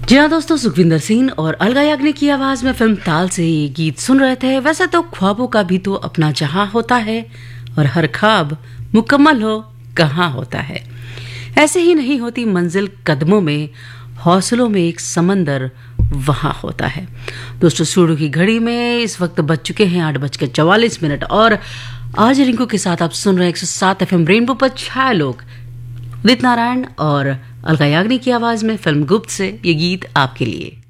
जी हाँ दोस्तों, सुखविंदर सिंह और अलगा याग्निक की आवाज में फिल्म ताल से ये गीत सुन रहे थे। वैसे तो ख्वाबों का भी तो अपना जहां होता है और हर ख्वाब मुकम्मल हो कहाँ होता है। ऐसे ही नहीं होती मंजिल कदमों में, हौसलों में एक समंदर वहां होता है। दोस्तों स्टूडियो की घड़ी में इस वक्त बज चुके हैं 8:44 और आज रिंकू के साथ आप सुन रहे हैं 107 FM रेनबो पर छाया लोग। उदित नारायण और अलका याग्निक की आवाज में फिल्म गुप्त से ये गीत आपके लिए।